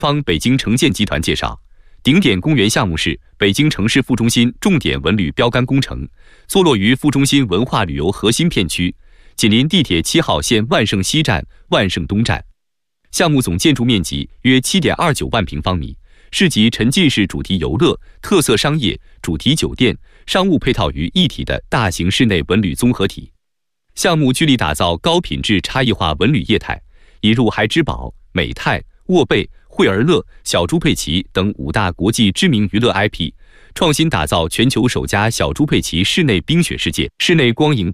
方北京城建集团介绍，顶点公园项目是北京城市副中心重点文旅标杆工程，坐落于副中心文化旅游核心片区，紧邻地铁7号线万盛西站、万盛东站。项目总建筑面积约 7.29 万平方米，是集沉浸式主题游乐、特色商业、主题酒店、商务配套于一体的大型室内文旅综合体。项目聚力打造高品质差异化文旅业态，引入孩之宝、美泰、沃贝、惠而乐、小猪佩奇等5大国际知名娱乐 IP， 创新打造全球首家小猪佩奇室内冰雪世界、室内光影